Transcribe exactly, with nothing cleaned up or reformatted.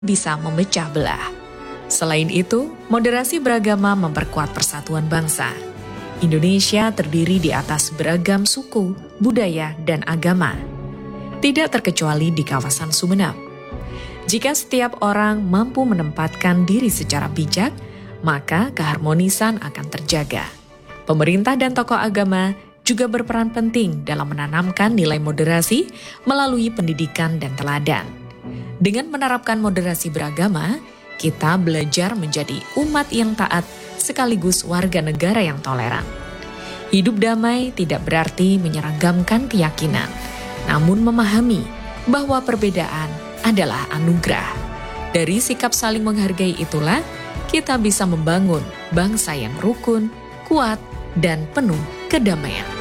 bisa memecah belah. Selain itu, moderasi beragama memperkuat persatuan bangsa. Indonesia terdiri di atas beragam suku, budaya, dan agama. Tidak terkecuali di kawasan Sumeneb. Jika setiap orang mampu menempatkan diri secara bijak, maka keharmonisan akan terjaga. Pemerintah dan tokoh agama juga berperan penting dalam menanamkan nilai moderasi melalui pendidikan dan teladan. Dengan menerapkan moderasi beragama, kita belajar menjadi umat yang taat sekaligus warga negara yang toleran. Hidup damai tidak berarti menyeragamkan keyakinan, namun memahami bahwa perbedaan adalah anugerah. Dari sikap saling menghargai itulah, kita bisa membangun bangsa yang rukun, kuat, dan penuh kedamaian.